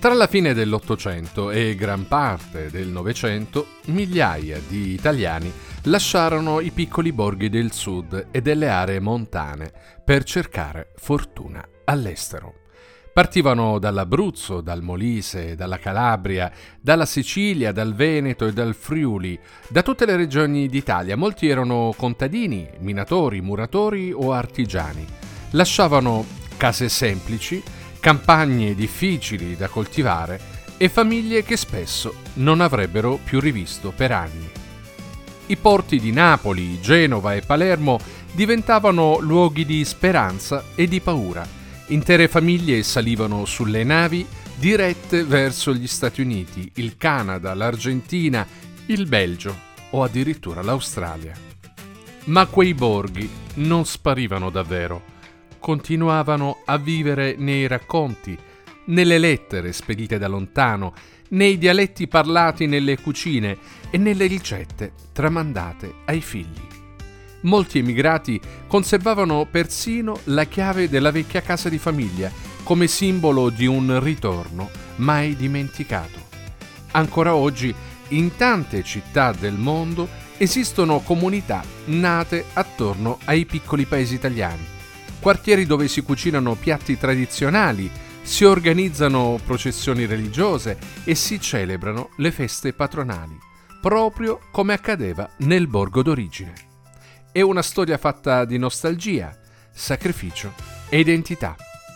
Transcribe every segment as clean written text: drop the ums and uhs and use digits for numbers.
Tra la fine dell'Ottocento e gran parte del Novecento, migliaia di italiani lasciarono i piccoli borghi del sud e delle aree montane per cercare fortuna all'estero. Partivano dall'Abruzzo, dal Molise, dalla Calabria, dalla Sicilia, dal Veneto e dal Friuli, da tutte le regioni d'Italia. Molti erano contadini, minatori, muratori o artigiani. Lasciavano case semplici, campagne difficili da coltivare e famiglie che spesso non avrebbero più rivisto per anni. I porti di Napoli, Genova e Palermo diventavano luoghi di speranza e di paura. Intere famiglie salivano sulle navi dirette verso gli Stati Uniti, il Canada, l'Argentina, il Belgio o addirittura l'Australia. Ma quei borghi non sparivano davvero. Continuavano a vivere nei racconti, nelle lettere spedite da lontano, nei dialetti parlati nelle cucine e nelle ricette tramandate ai figli. Molti emigrati conservavano persino la chiave della vecchia casa di famiglia come simbolo di un ritorno mai dimenticato. Ancora oggi, in tante città del mondo, esistono comunità nate attorno ai piccoli paesi italiani. Quartieri dove si cucinano piatti tradizionali, si organizzano processioni religiose e si celebrano le feste patronali, proprio come accadeva nel borgo d'origine. È una storia fatta di nostalgia, sacrificio e identità.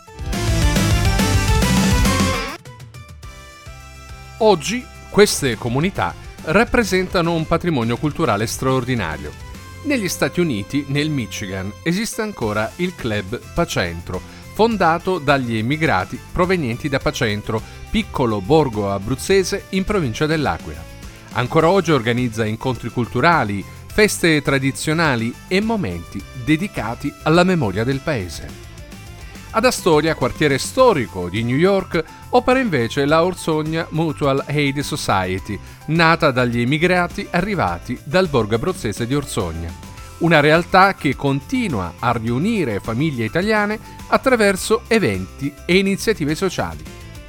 Oggi queste comunità rappresentano un patrimonio culturale straordinario. Negli Stati Uniti, nel Michigan, esiste ancora il Club Pacentro, fondato dagli emigrati provenienti da Pacentro, piccolo borgo abruzzese in provincia dell'Aquila. Ancora oggi organizza incontri culturali, feste tradizionali e momenti dedicati alla memoria del paese. Ad Astoria, quartiere storico di New York, opera invece la Orsogna Mutual Aid Society, nata dagli emigrati arrivati dal borgo abruzzese di Orsogna. Una realtà che continua a riunire famiglie italiane attraverso eventi e iniziative sociali.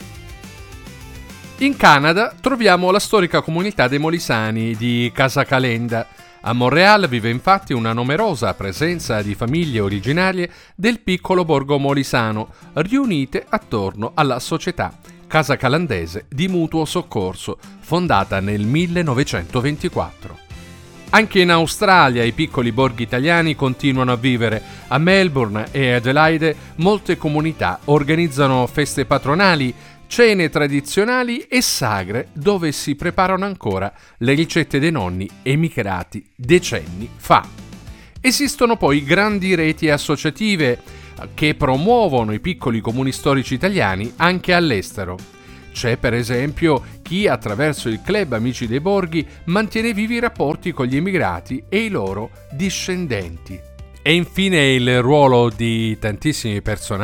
In Canada troviamo la storica comunità dei Molisani di Casa Calenda. A Montréal vive infatti una numerosa presenza di famiglie originarie del piccolo borgo molisano, riunite attorno alla società Casa Calandese di Mutuo Soccorso, fondata nel 1924. Anche in Australia i piccoli borghi italiani continuano a vivere. A Melbourne e Adelaide molte comunità organizzano feste patronali, cene tradizionali e sagre dove si preparano ancora le ricette dei nonni emigrati decenni fa. Esistono poi grandi reti associative che promuovono i piccoli comuni storici italiani anche all'estero. C'è per esempio chi attraverso il Club Amici dei Borghi mantiene vivi i rapporti con gli emigrati e i loro discendenti. E infine il ruolo di tantissimi personaggi